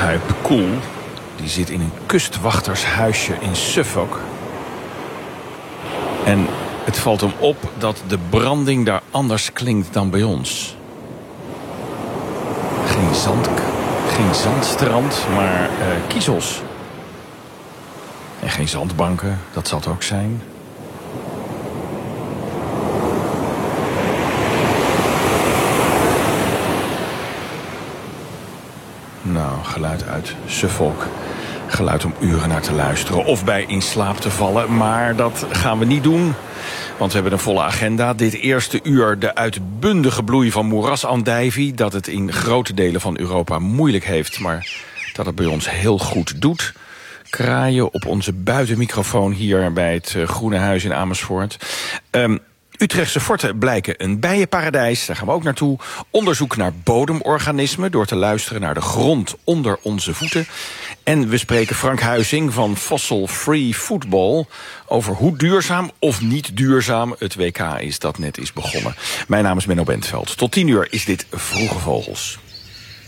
Huip Koel, die zit in een kustwachtershuisje in Suffolk. En het valt hem op dat de branding daar anders klinkt dan bij ons. Geen zandstrand, maar kiezels. En geen zandbanken, dat zal het ook zijn. Nou, geluid uit Suffolk. Geluid om uren naar te luisteren of bij in slaap te vallen. Maar dat gaan we niet doen, want we hebben een volle agenda. Dit eerste uur de uitbundige bloei van moerasandijvie, dat het in grote delen van Europa moeilijk heeft, maar dat het bij ons heel goed doet. Kraaien op onze buitenmicrofoon hier bij het Groene Huis in Amersfoort. Utrechtse forten blijken een bijenparadijs, daar gaan we ook naartoe. Onderzoek naar bodemorganismen door te luisteren naar de grond onder onze voeten. En we spreken Frank Huizing van Fossil Free Football over hoe duurzaam of niet duurzaam het WK is dat net is begonnen. Mijn naam is Menno Bentveld. Tot 10 uur is dit Vroege Vogels.